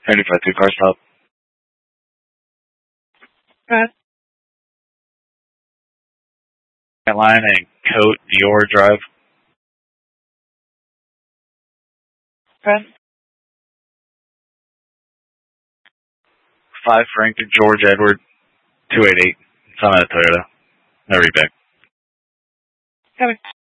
95 2 car stop. Right. Line and Coat Dior Drive. Right. 5 Frank George Edward 288. Son of a Toyota. No reback. Copy.